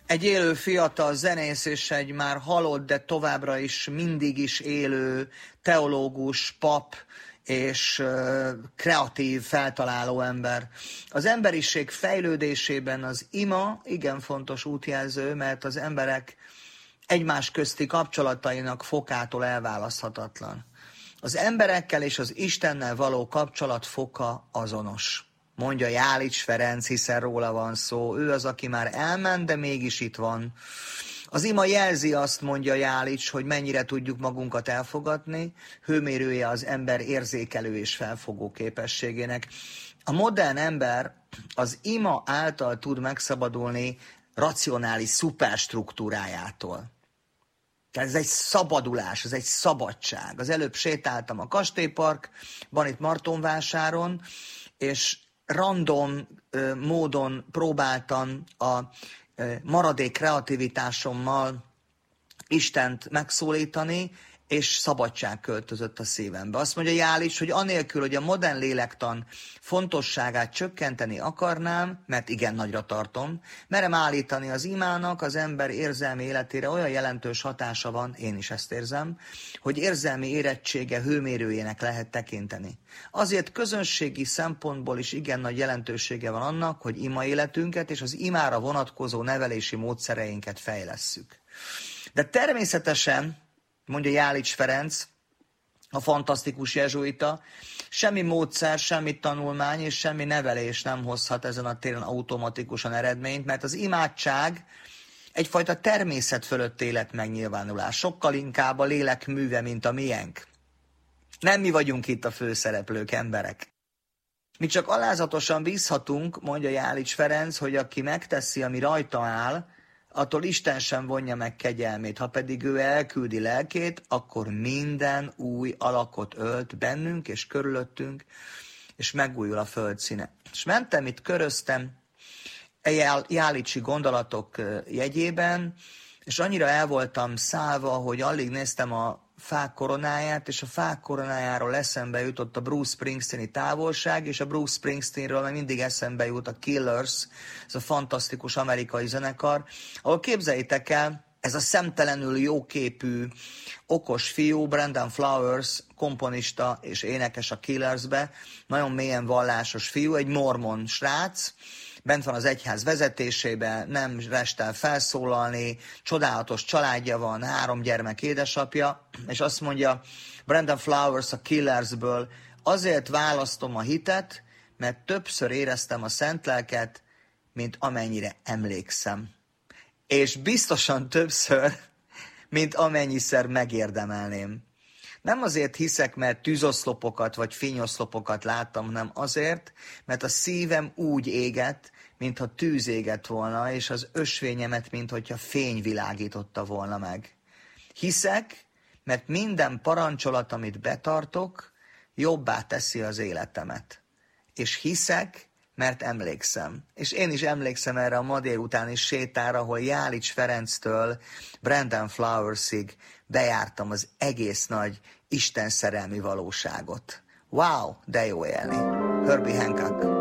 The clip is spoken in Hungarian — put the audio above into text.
Egy élő fiatal zenész és egy már halott, de továbbra is mindig is élő teológus, pap és kreatív, feltaláló ember. Az emberiség fejlődésében az ima igen fontos útjelző, mert az emberek egymás közti kapcsolatainak fokától elválaszthatatlan. Az emberekkel és az Istennel való kapcsolat foka azonos. Mondja Jálics Ferenc, hiszen róla van szó. Ő az, aki már elment, de mégis itt van. Az ima jelzi azt, mondja Jálics, hogy mennyire tudjuk magunkat elfogadni, hőmérője az ember érzékelő és felfogó képességének. A modern ember az ima által tud megszabadulni racionális szuperstruktúrájától. Tehát ez egy szabadulás, ez egy szabadság. Az előbb sétáltam a Kastélyparkban, itt Martonvásáron, és random módon próbáltam a maradék kreativitásommal Istent megszólítani, és szabadság költözött a szívembe. Azt mondja Jálics, hogy anélkül, hogy a modern lélektan fontosságát csökkenteni akarnám, mert igen nagyra tartom, merem állítani az imának az ember érzelmi életére olyan jelentős hatása van, én is ezt érzem, hogy érzelmi érettsége hőmérőjének lehet tekinteni. Azért közönségi szempontból is igen nagy jelentősége van annak, hogy ima életünket és az imára vonatkozó nevelési módszereinket fejlesszük. De természetesen, mondja Jálics Ferenc, a fantasztikus jezsuita, semmi módszer, semmi tanulmány és semmi nevelés nem hozhat ezen a téren automatikusan eredményt, mert az imádság egyfajta természet fölött élet megnyilvánulás, sokkal inkább a lélek műve, mint a miénk. Nem mi vagyunk itt a főszereplők, emberek. Mi csak alázatosan bízhatunk, mondja Jálics Ferenc, hogy aki megteszi, ami rajta áll, attól Isten sem vonja meg kegyelmét. Ha pedig ő elküldi lelkét, akkor minden új alakot ölt bennünk és körülöttünk, és megújul a földszíne. És mentem itt, köröztem Jálicsi gondolatok jegyében, és annyira el voltam szállva, hogy alig néztem a fák koronáját, és a fák koronájáról eszembe jutott a Bruce Springsteen-i távolság, és a Bruce Springsteenről meg mindig eszembe jut a Killers, ez a fantasztikus amerikai zenekar, ahol képzeljétek el, ez a szemtelenül jóképű, okos fiú, Brandon Flowers, komponista és énekes a Killersbe, nagyon mélyen vallásos fiú, egy mormon srác, bent van az egyház vezetésében, nem restel felszólalni, csodálatos családja van, 3 gyermek édesapja, és azt mondja Brandon Flowers a Killersből, azért választom a hitet, mert többször éreztem a szent lelket, mint amennyire emlékszem. És biztosan többször, mint amennyiszer megérdemelném. Nem azért hiszek, mert tűzoszlopokat vagy fényoszlopokat láttam, hanem azért, mert a szívem úgy égett, mintha tűz égett volna, és az ösvényemet, minthogyha fény világította volna meg. Hiszek, mert minden parancsolat, amit betartok, jobbá teszi az életemet. És hiszek, mert emlékszem. És én is emlékszem erre a ma délutáni sétára, ahol Jálics Ferenctől Brandon Flowersig bejártam az egész nagy Isten szerelmi valóságot. Wow, de jó élni. Herbie Hancock.